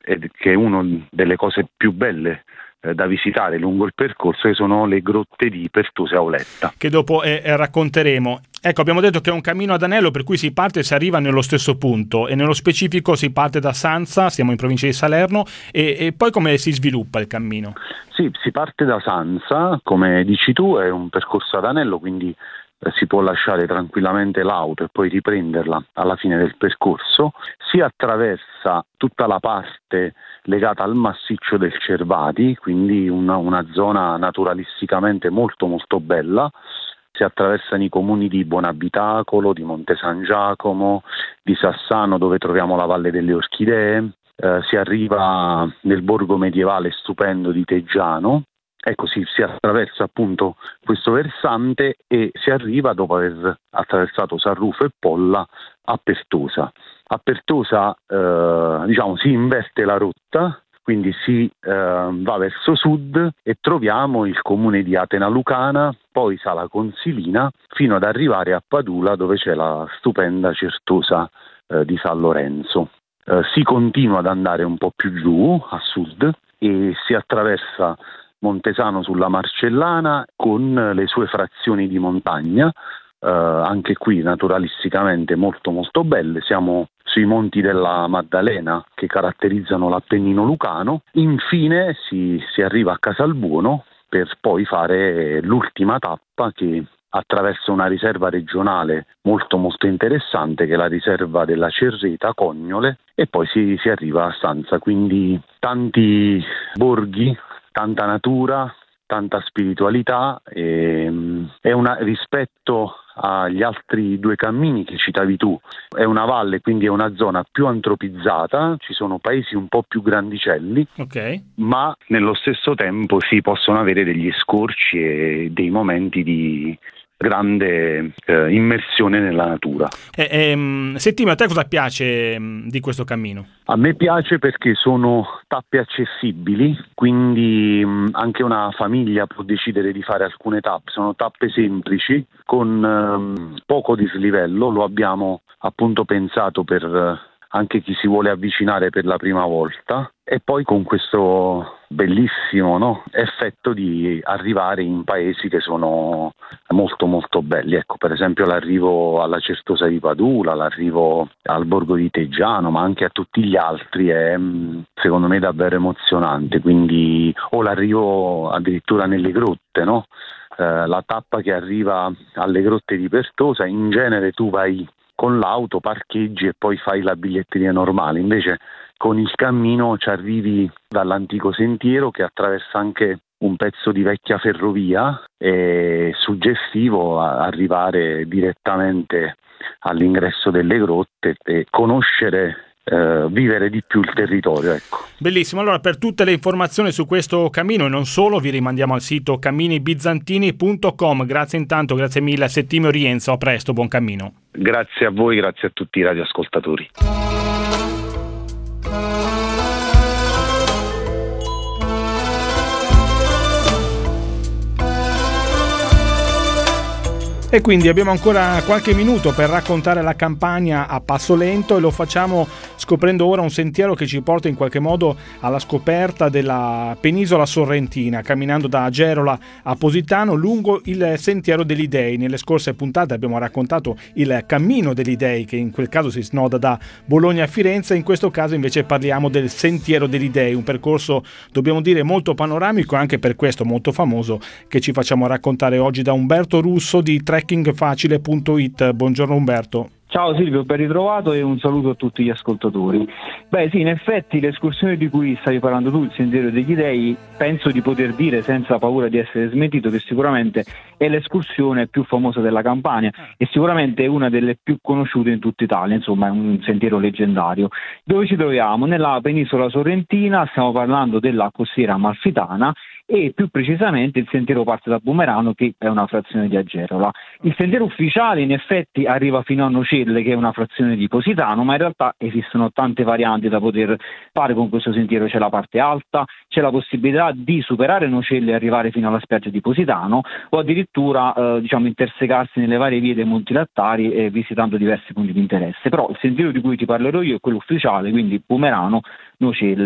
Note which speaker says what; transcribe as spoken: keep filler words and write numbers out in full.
Speaker 1: e che è una delle cose più belle eh, da visitare lungo il percorso, che sono le grotte di Pertosa e Auletta,
Speaker 2: che dopo eh, eh, racconteremo. Ecco, abbiamo detto che è un cammino ad anello, per cui si parte e si arriva nello stesso punto, e nello specifico si parte da Sanza, siamo in provincia di Salerno, e, e poi come si sviluppa il cammino?
Speaker 1: Sì, si parte da Sanza, come dici tu, è un percorso ad anello, quindi eh, si può lasciare tranquillamente l'auto e poi riprenderla alla fine del percorso. Si attraversa tutta la parte legata al massiccio del Cervati, quindi una, una zona naturalisticamente molto molto bella. Si attraversano i comuni di Buonabitacolo, di Monte San Giacomo, di Sassano, dove troviamo la Valle delle Orchidee. Eh, si arriva nel borgo medievale stupendo di Teggiano, e così si attraversa appunto questo versante e si arriva, dopo aver attraversato Sarrufo e Polla, a Pertosa. A Pertosa eh, diciamo si inverte la rotta, quindi si eh, va verso sud e troviamo il comune di Atena Lucana, poi Sala Consilina, fino ad arrivare a Padula, dove c'è la stupenda Certosa eh, di San Lorenzo. Uh, si continua ad andare un po' più giù, a sud, e si attraversa Montesano sulla Marcellana con le sue frazioni di montagna, uh, anche qui naturalisticamente molto molto belle. Siamo sui monti della Maddalena che caratterizzano l'Appennino lucano. Infine si, si arriva a Casalbuono per poi fare l'ultima tappa, che attraverso una riserva regionale molto molto interessante, che è la riserva della Cerreta Cognole, e poi si, si arriva a Sanza, quindi tanti borghi, tanta natura, tanta spiritualità, e, è una, rispetto agli altri due cammini che citavi tu, è una valle, quindi è una zona più antropizzata, ci sono paesi un po' più grandicelli,
Speaker 2: okay,
Speaker 1: ma nello stesso tempo si possono avere degli scorci e dei momenti di grande eh, immersione nella natura.
Speaker 2: E, e, Settimio, a te cosa piace mh, di questo cammino?
Speaker 1: A me piace perché sono tappe accessibili, quindi mh, anche una famiglia può decidere di fare alcune tappe. Sono tappe semplici, con mh, poco dislivello. Lo abbiamo appunto pensato per uh, anche chi si vuole avvicinare per la prima volta, e poi con questo bellissimo no, effetto di arrivare in paesi che sono molto molto belli. Ecco, per esempio l'arrivo alla Certosa di Padula, l'arrivo al borgo di Teggiano, ma anche a tutti gli altri è secondo me davvero emozionante. Quindi o l'arrivo addirittura nelle grotte, no? Eh, la tappa che arriva alle grotte di Pertosa, in genere tu vai con l'auto, parcheggi e poi fai la biglietteria normale. Invece con il cammino ci arrivi dall'antico sentiero che attraversa anche un pezzo di vecchia ferrovia. È suggestivo arrivare direttamente all'ingresso delle grotte e conoscere, eh, vivere di più il territorio, ecco.
Speaker 2: Bellissimo. Allora, per tutte le informazioni su questo cammino e non solo, vi rimandiamo al sito cammini bizantini punto com. Grazie intanto, grazie mille a Settimio Rienzo, a presto, buon cammino.
Speaker 1: Grazie a voi, grazie a tutti i radioascoltatori.
Speaker 2: E quindi abbiamo ancora qualche minuto per raccontare la campagna a passo lento, e lo facciamo scoprendo ora un sentiero che ci porta in qualche modo alla scoperta della penisola sorrentina, camminando da Agerola a Positano lungo il sentiero degli Dei. Nelle scorse puntate abbiamo raccontato il cammino degli Dei, che in quel caso si snoda da Bologna a Firenze. In questo caso invece parliamo del sentiero degli Dei, un percorso, dobbiamo dire, molto panoramico, anche per questo molto famoso, che ci facciamo raccontare oggi da Umberto Russo di trekking facile punto it. Buongiorno Umberto.
Speaker 3: Ciao Silvio, ben ritrovato e un saluto a tutti gli ascoltatori. Beh sì, in effetti l'escursione di cui stavi parlando tu, il Sentiero degli Dei, penso di poter dire senza paura di essere smentito che sicuramente è l'escursione più famosa della Campania e sicuramente è una delle più conosciute in tutta Italia. Insomma, è un sentiero leggendario. Dove ci troviamo? Nella penisola sorrentina, stiamo parlando della costiera amalfitana, e più precisamente il sentiero parte da Bumerano, che è una frazione di Agerola. Il sentiero ufficiale in effetti arriva fino a Nocelle, che è una frazione di Positano, ma in realtà esistono tante varianti da poter fare con questo sentiero. C'è la parte alta, c'è la possibilità di superare Nocelle e arrivare fino alla spiaggia di Positano, o addirittura eh, diciamo intersecarsi nelle varie vie dei Monti Lattari eh, visitando diversi punti di interesse. Però il sentiero di cui ti parlerò io è quello ufficiale, quindi Bumerano, Nocelle.